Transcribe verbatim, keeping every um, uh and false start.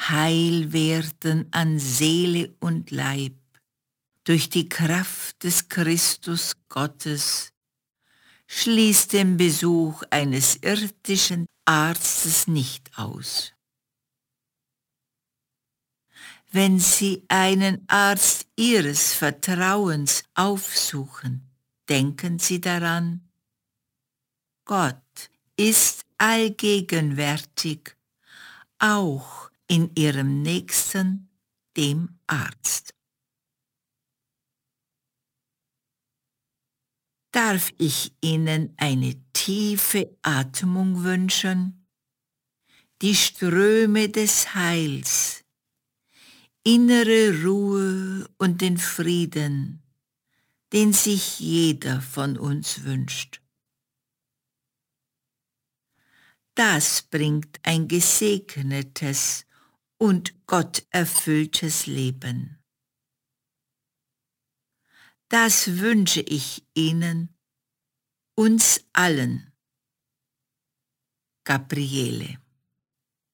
heil werden an Seele und Leib, durch die Kraft des Christus Gottes, schließt den Besuch eines irdischen Arztes nicht aus. Wenn Sie einen Arzt Ihres Vertrauens aufsuchen, denken Sie daran, Gott ist allgegenwärtig, auch in Ihrem Nächsten, dem Arzt. Darf ich Ihnen eine tiefe Atmung wünschen? Die Ströme des Heils, innere Ruhe und den Frieden, den sich jeder von uns wünscht. Das bringt ein gesegnetes und gotterfülltes Leben. Das wünsche ich Ihnen, uns allen. Gabriele.